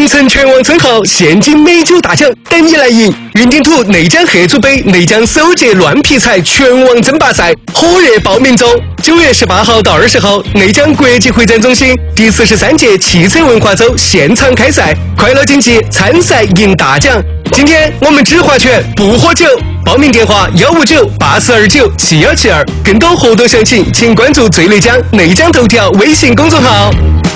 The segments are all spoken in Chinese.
名城全网村号现金美酒大奖等你来赢！云顶土内江黑猪杯内江首届乱劈柴全网争霸赛火热报名中，9月18号到20号，内江国际会展中心第43届汽车文化周现场开赛，快乐竞技，参赛赢大奖。今天我们只划拳不喝酒，报名电话159-8429-7172，更多活动详情请关注最内江内江头条微信公众号。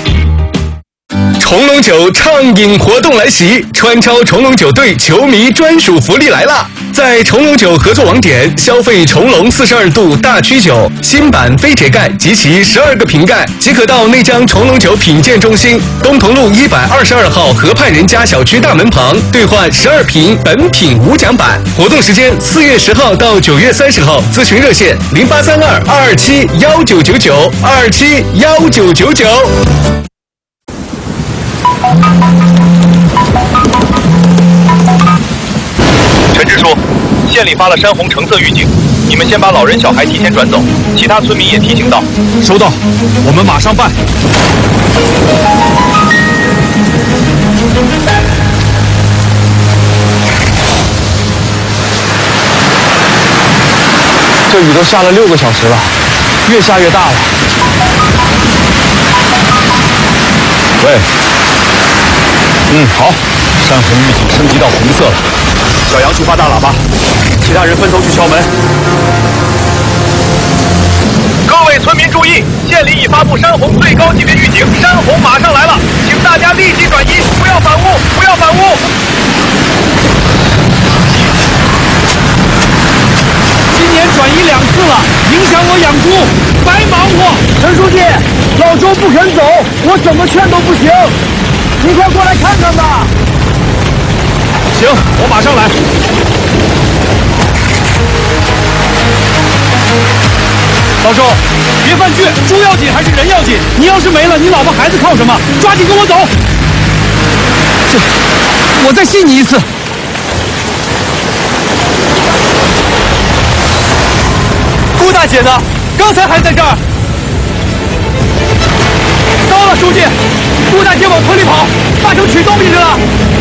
冲龙酒畅饮活动来袭，川超冲龙酒队球迷专属福利来啦！在冲龙酒合作网点消费冲龙42度大曲酒新版飞铁盖及其12个瓶盖，即可到内江冲龙酒品鉴中心东同路122号河畔人家小区大门旁兑换12瓶本品无奖版。活动时间4月10号到9月30号，咨询热线0832-227-1999 227-1999。 陈支书，县里发了山洪橙色预警，你们先把老人小孩提前转走，其他村民也提醒到。 收到，我们马上办。这雨都下了6个小时了，越下越大了。喂，好，山洪预警升级到红色了。小杨去发大喇叭，其他人分头去敲门。 各位村民注意，县里已发布山洪最高级别预警，山洪马上来了，请大家立即转移，不要反误，不要反误。 今年转移2次了，影响我养猪，白忙活。陈书记，老周不肯走，我怎么劝都不行，你快过来看看吧。行，我马上来。老周，别犯倔，猪要紧还是人要紧？你要是没了，你老婆孩子靠什么？抓紧跟我走。我再信你一次。顾大姐呢？刚才还在这儿。到了，书记，顾大姐往村里跑，大城取东西去了。